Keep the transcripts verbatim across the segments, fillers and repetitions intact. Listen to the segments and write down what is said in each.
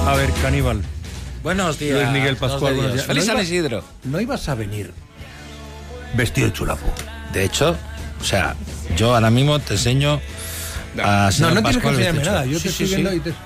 A ver, Caníbal. Buenos días. Luis Miguel Pascual, buenos días. Feliz ¿No San iba- Isidro. No ibas a venir vestido de chulapo. De hecho, o sea, yo ahora mismo te enseño a No, señor no tienes que Pascual enseñarme vestido nada. de Yo chulapo. te Sí, estoy sí, viendo sí. y te...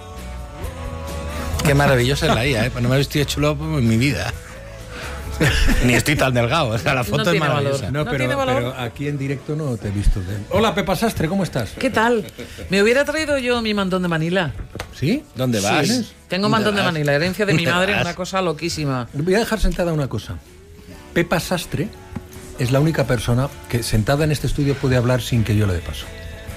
Qué maravillosa es la I A, ¿eh? Pues no me he vestido de chulapo en mi vida. Ni estoy tan delgado, o sea, la foto No es tiene maravillosa. valor. No, No pero, tiene valor. pero aquí en directo no te he visto. de- Hola, Pepa Sastre, ¿cómo estás? ¿Qué tal? Me hubiera traído yo mi mantón de Manila. ¿Sí? ¿Dónde Sí, vas? ¿tienes? Tengo mantón de vas? Manila, herencia de mi ¿Dónde madre, vas? una cosa loquísima. Voy a dejar sentada una cosa. Pepa Sastre es la única persona que sentada en este estudio puede hablar sin que yo le dé paso.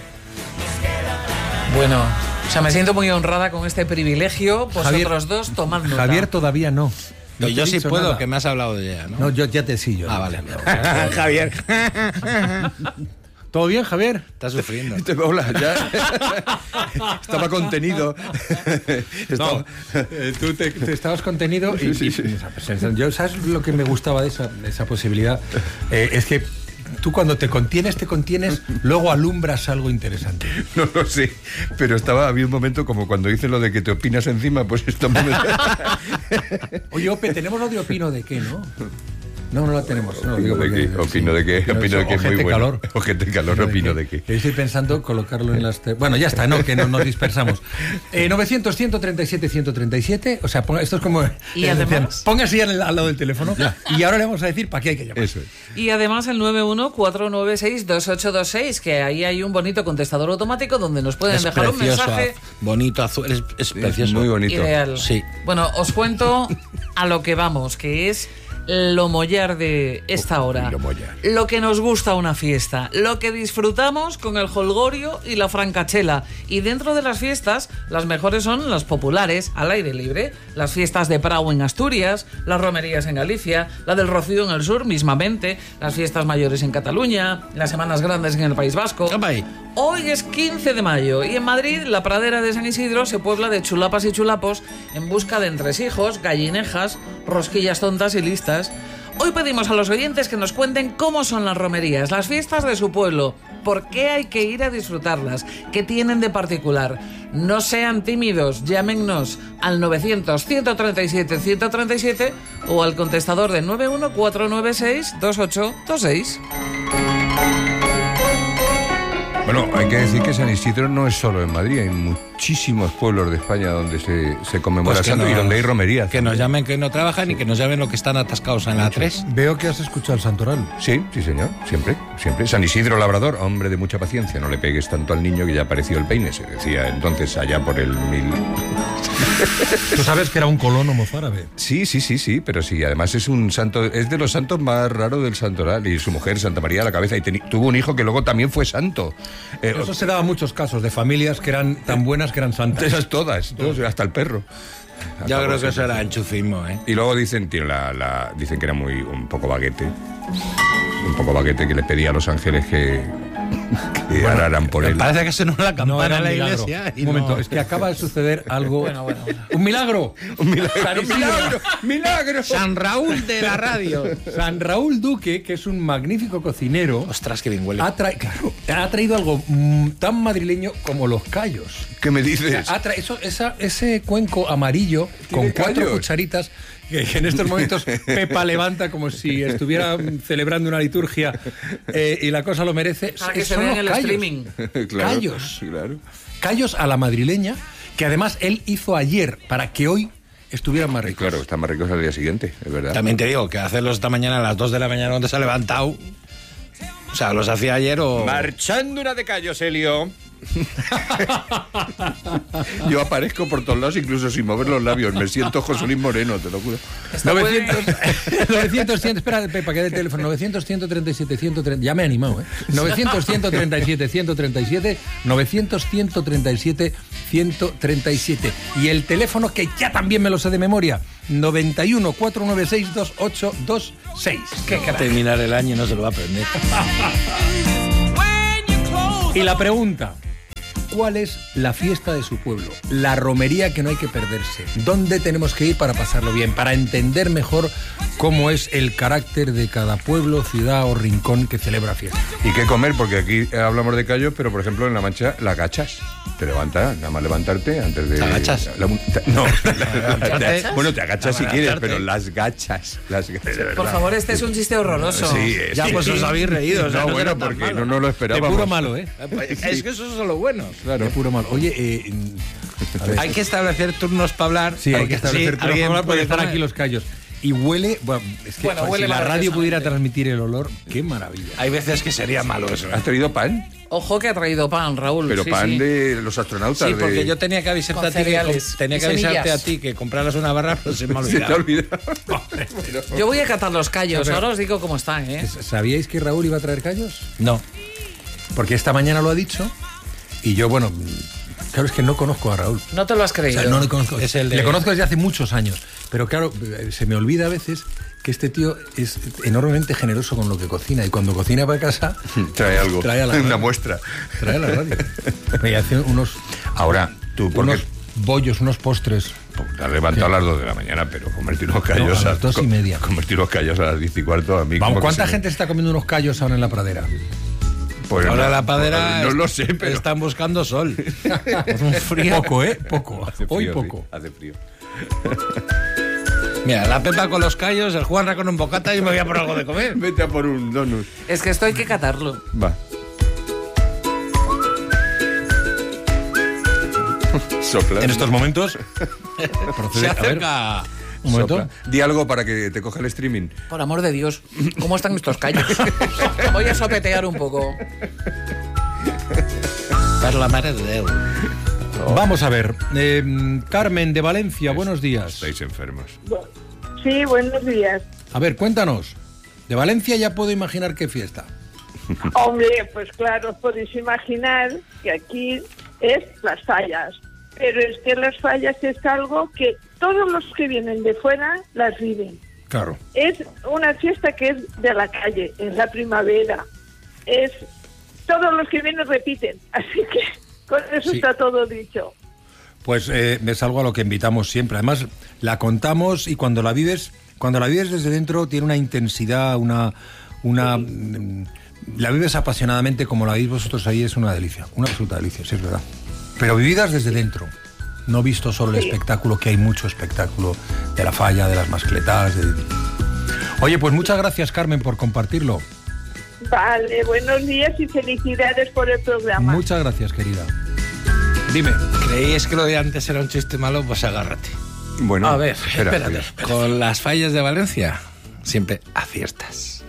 Bueno, o sea, me siento muy honrada con este privilegio. Vosotros Javier- dos, tomad nota. Javier todavía no. No Yo, te he sí dicho puedo, nada. que me has hablado de ella, ¿no? No, yo ya te sí, yo. Ah, vale. No. Javier. ¿Todo bien, Javier? Estás sufriendo. Hola, ya. Estaba contenido. Estaba- Eh, tú te, te estabas contenido y, Sí, y- sí. yo, ¿sabes lo que me gustaba de esa, de esa posibilidad? Eh, es que tú cuando te contienes, te contienes, luego alumbras algo interesante. No lo sé, pero estaba, había un momento como cuando dices lo de que te opinas encima, pues esto me... Oye, Ope, tenemos lo de opino de qué, ¿no? No, no la tenemos. No, Opino digo de porque- qué, opino de qué, No, opino de eso, que es muy ojete bueno. calor. Ojete calor, opino de qué. Estoy pensando colocarlo en las... te- Bueno, ya está, no, que no nos dispersamos. Eh, novecientos, ciento treinta y siete, ciento treinta y siete, o sea, ponga- esto es como... Y eh, además- decían, póngase ya en el- al lado del teléfono y ahora le vamos a decir para qué hay que llamar. Eso es. Y además el nueve uno cuatro nueve seis dos ocho dos seis, que ahí hay un bonito contestador automático donde nos pueden Es dejar un precioso, mensaje az- bonito, azul, es, es Es precioso. muy bonito. ideal. Sí. Bueno, os cuento a lo que vamos, que es lo mollar de esta hora. lo mollar. Lo que nos gusta una fiesta, lo que disfrutamos con el jolgorio y la francachela. Y dentro de las fiestas, las mejores son las populares, al aire libre. Las fiestas de Prau en Asturias, las romerías en Galicia, la del Rocío en el sur mismamente, las fiestas mayores en Cataluña, las semanas grandes en el País Vasco. Toma ahí. Hoy es quince de mayo y en Madrid la pradera de San Isidro se puebla de chulapas y chulapos en busca de entresijos, gallinejas, rosquillas tontas y listas. Hoy pedimos a los oyentes que nos cuenten cómo son las romerías, las fiestas de su pueblo, por qué hay que ir a disfrutarlas, qué tienen de particular. No sean tímidos, llámennos al novecientos, ciento treinta y siete, ciento treinta y siete o al contestador de nueve uno cuatro nueve seis dos ocho dos seis. Bueno, hay que decir que San Isidro no es solo en Madrid, hay muchísimos pueblos de España donde se, se conmemora Pues que Santo y nos- donde hay romerías. Que nos llamen que no trabajan y que nos llamen lo que están atascados en la tres. Veo que has escuchado el santoral. Sí, sí señor, siempre, siempre. San Isidro Labrador, hombre de mucha paciencia, no le pegues tanto al niño que ya apareció el peine, se decía entonces allá por el mil... Tú sabes que era un colono mozárabe. Sí, sí, sí, sí, pero sí, además es un santo, es de los santos más raros del santoral y su mujer, Santa María de la Cabeza, y teni- tuvo un hijo que luego también fue santo. Eh, Eso se daba muchos casos de familias que eran tan buenas que eran santas. esas todas, todos, hasta el perro. Yo Acabó creo que eso siendo- era enchufismo, ¿eh? Y luego dicen, tío, la, la- dicen que era muy un poco baguete. Un poco baguete que le pedía a los ángeles que, que araran por él. Parece que sonó la No campana era en un la milagro. iglesia. y Un momento, no- es que acaba de suceder algo. Bueno, bueno, bueno. ¡Un milagro! ¡Un milagro! San Isidro. ¡Milagro! ¡Milagro! San Raúl de la radio. San Raúl Duque, que es un magnífico cocinero, Ostras, que bien huele. ha, tra- claro, ha traído algo mm, tan madrileño como los callos. ¿Qué me dices? Ha tra- eso, esa- ese cuenco amarillo con ¿Tiene cuatro callos? cucharitas que, que en estos momentos Pepa levanta como si estuviera mm, celebrando una liturgia eh, y la cosa lo merece. Para que Eh, se son vean los en el callos. streaming. Claro, callos. Claro. Callos a la madrileña, que además él hizo ayer para que hoy estuvieran más ricos. Claro, están más ricos al día siguiente, es verdad. También te digo que hacerlos esta mañana a las dos de la mañana donde se ha levantado. O sea, los hacía ayer o. Marchando una de callos, Helio. Yo aparezco por todos lados, incluso sin mover los labios. Me siento José Luis Moreno, te lo juro. Está puede- novecientos, novecientos, cien, espera, Pepa, que dé el teléfono. novecientos, ciento treinta y siete, ciento treinta. Ya me he animado, ¿eh? novecientos, ciento treinta y siete, ciento treinta y siete. novecientos, ciento treinta y siete, ciento treinta y siete. Y el teléfono que ya también me lo sé de memoria. noventa y uno, cuatrocientos noventa y seis, dos ocho dos seis. ¡Qué crack! terminar el año y no se lo va a aprender. Y la pregunta. cuál es la fiesta de su pueblo, la romería que no hay que perderse, dónde tenemos que ir para pasarlo bien, para entender mejor cómo es el carácter de cada pueblo, ciudad o rincón que celebra fiesta. ¿Y qué comer? Porque aquí hablamos de callos, pero por ejemplo en La Mancha, la agachas. Te levantas, nada más levantarte antes de... ¿Te agachas? La, la, no, la, ¿Te agachas? bueno, te agachas si quieres, agacharte. pero las gachas. Las gachas. Por favor, este es un chiste horroroso. Sí, es Ya, que- pues os habéis reído. o sea, No, no bueno, era tan porque malo. no, no lo De esperábamos. puro malo, ¿eh? Es que esos son los buenos. Claro. De puro malo. Oye, eh, a ver. Hay que establecer turnos para hablar. Sí, hay porque que establecer sí, turnos alguien para hablar porque puede están poner- aquí los callos. Y huele, bueno, es que Bueno, joder, huele si la radio maravillosamente. pudiera transmitir el olor, qué maravilla. Hay veces que sería malo eso. ¿Has traído pan? Ojo que ha traído pan, Raúl. Pero sí, pan sí. de los astronautas. Sí, porque de... yo tenía que avisarte Con a ti que, cereales com- tenía y que avisarte semillas. a ti que compraras una barra, pero se me ha Se te ha olvidado. olvidado. Yo voy a catar los callos, Pero- ahora os digo cómo están, ¿eh? ¿Sabíais que Raúl iba a traer callos? No. Porque esta mañana lo ha dicho y yo, bueno, claro, es que no conozco a Raúl. No te lo has O creído. sea, no le conozco. Es el de- Le conozco desde hace muchos años, pero claro, se me olvida a veces que este tío es enormemente generoso con lo que cocina y cuando cocina para casa Trae algo. Trae a la Una radio. muestra. trae a la radio. Me hace unos, Ahora, tú, porque unos bollos, unos postres. te has levantado a las dos de la mañana, pero comerte unos callos No, a las dos y media. Comerte unos callos a las diez y cuarto, a mí Vamos, como que ¿cuánta se me- gente se está comiendo unos callos ahora en la pradera? Pues Ahora no, la padera No es- lo sé, pero... están buscando sol. Un frío. Poco, ¿eh? Poco. Hace Hoy frío, poco. sí, hace frío. Mira, la Pepa con los callos, el Juanra con un bocata y me voy a por algo de comer. Vete a por un donut. Es que esto hay que catarlo. Va. Sopla. En estos momentos procede- Se a ver, acerca. un momento. Sopla. Di algo para que te coja el streaming. Por amor de Dios, ¿cómo están estos callos? Voy a sopetear un poco. Per la mare de Déu. Vamos a ver. eh, Carmen de Valencia, buenos días. Estáis enfermos. Sí, buenos días. A ver, cuéntanos. De Valencia ya puedo imaginar qué fiesta. Hombre, pues claro, os podéis imaginar que aquí es las fallas. Pero es que las fallas es algo que todos los que vienen de fuera las viven. Claro. Es una fiesta que es de la calle, es la primavera. Es todos los que vienen repiten. Así que con eso Sí. está todo dicho. Pues eh, es algo a lo que invitamos siempre. Además, la contamos y cuando la vives, cuando la vives desde dentro tiene una intensidad, una, una, mm, la vives apasionadamente como la vivís vosotros ahí, es una delicia, una absoluta delicia, sí es verdad. Pero vividas desde dentro, no visto solo el Sí. espectáculo, que hay mucho espectáculo de la falla, de las mascletas. De... Oye, pues muchas gracias, Carmen, por compartirlo. Vale, buenos días y felicidades por el programa. Muchas gracias, querida. Dime. ¿Creéis que lo de antes era un chiste malo? Pues agárrate. Bueno, A ver, espera, espérate. espera. Con las fallas de Valencia, siempre aciertas.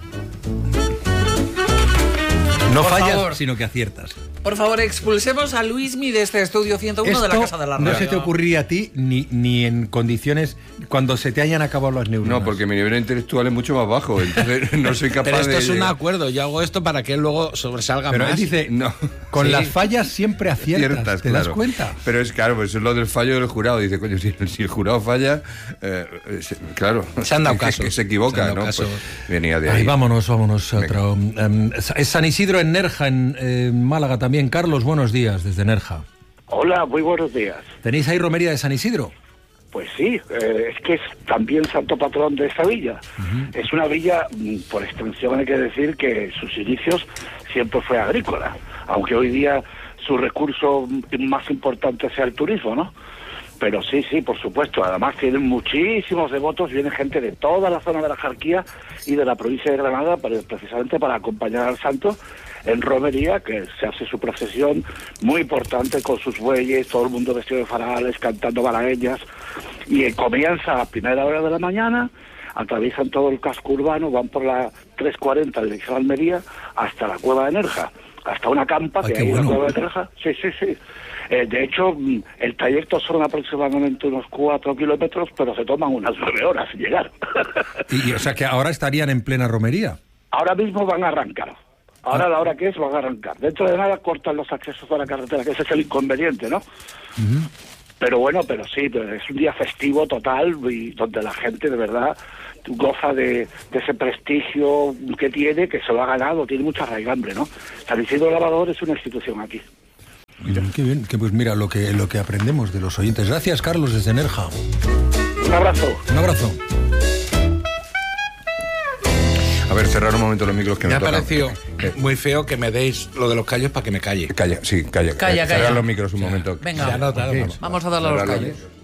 No Por fallas, favor. sino que aciertas. Por favor, expulsemos a Luismi de este estudio ciento uno de la Casa de la Radio. no se te ocurriría a ti ni, ni en condiciones cuando se te hayan acabado las neuronas. No, porque mi nivel intelectual es mucho más bajo, entonces no soy capaz Pero esto de... es un llegar. acuerdo. Yo hago esto para que él luego sobresalga Pero más. él dice, No. con Sí. las fallas siempre aciertas. Ciertas, ¿Te claro. das cuenta? Pero es claro, pues es lo del fallo del jurado. Dice, coño, si, si el jurado falla, eh, se- claro. Se han dado que- casos. Que se equivoca, Se han dado ¿no? casos. Pues venía de ahí. Ahí vámonos, vámonos. a Venga. otro. Em, es San Isidro en Nerja, en eh, Málaga también. Carlos, buenos días desde Nerja. Hola, muy buenos días. ¿Tenéis ahí romería de San Isidro? Pues sí, eh, es que es también santo patrón de esta villa. Es una villa, mm, por extensión hay que decir que sus inicios siempre fue agrícola, aunque hoy día su recurso mm, más importante sea el turismo, ¿no? Pero sí, sí, por supuesto. Además tienen muchísimos devotos, viene gente de toda la zona de la Jarquía y de la provincia de Granada para, precisamente para acompañar al santo en romería, que se hace su procesión muy importante con sus bueyes, todo el mundo vestido de farales, cantando malagueñas, y eh, comienza a primera hora de la mañana, atraviesan todo el casco urbano, van por la tres cuarenta dirección Almería hasta la Cueva de Nerja, hasta una campa Ay, que qué hay en la bueno. Cueva de Nerja. Sí, sí, sí. Eh, de hecho, mm, el trayecto son aproximadamente unos cuatro kilómetros, pero se toman unas nueve horas llegar. Y, y, o sea que ahora estarían en plena romería. Ahora mismo van a arrancar. Ahora a la hora que es van a arrancar. Dentro de nada cortan los accesos a la carretera, que ese es el inconveniente, ¿no? Pero bueno, pero sí, pero es un día festivo total y donde la gente de verdad goza de, de ese prestigio que tiene, que se lo ha ganado, tiene mucha raigambre, ¿no? San Isidro Lavador es una institución aquí. Mira, qué bien, que pues mira lo que, lo que aprendemos de los oyentes. Gracias, Carlos, desde Nerja. Un abrazo. Un abrazo. A ver, cerrar un momento los micros que Me me, ha tocan. parecido Eh, muy feo que me deis lo de los callos para que me calle. Calla, sí, calla. Calla, Cerrar calla. los micros un momento. Venga, Ya no, claro, vamos. vamos a darle a los Cerrar los callos. micros.